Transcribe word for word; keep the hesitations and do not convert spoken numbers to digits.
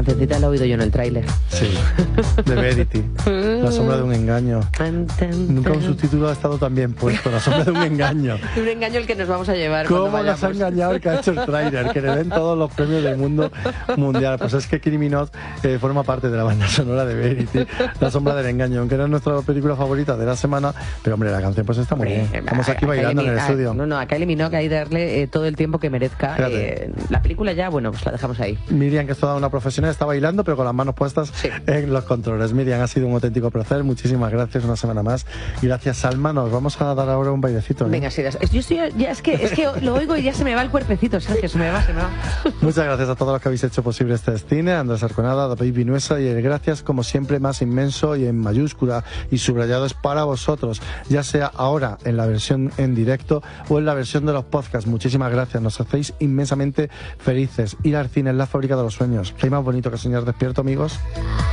cancioncita la he oído yo en el tráiler. Sí, de Verity, La sombra de un engaño. Nunca un subtítulo ha estado tan bien puesto, La sombra de un engaño. Un engaño el que nos vamos a llevar. ¿Cómo nos ha engañado el que ha hecho el tráiler? Que le den todos los premios del mundo mundial. Pues es que Kylie Minogue eh, forma parte de la banda sonora de Verity, La sombra del engaño, aunque no es nuestra película favorita de la semana, pero hombre, la canción pues está muy bien. Estamos aquí bailando en el estudio. No, no, a Kylie Minogue hay que darle eh, todo el tiempo que merezca. Eh, la película ya, bueno, pues la dejamos ahí. Miriam, que es toda una profesional, está bailando, pero con las manos puestas sí. en los controles. Miriam, ha sido un auténtico placer. Muchísimas gracias una semana más. Y gracias, Salma. Nos vamos a dar ahora un bailecito, ¿no? Venga, sí, yo estoy, ya es que, es que lo oigo y ya se me va el cuerpecito, Sergio, se me va, se me va. Muchas gracias a todos los que habéis hecho posible este cine, Andrés Arconada, David Vinuesa, y el gracias, como siempre, más inmenso y en mayúscula y subrayado es para vosotros, ya sea ahora en la versión en directo o en la versión de los podcasts. Muchísimas gracias, nos hacéis inmensamente felices. Ir al cine es la fábrica de los sueños. ¿Qué hay más bonito que soñar despierto, amigos?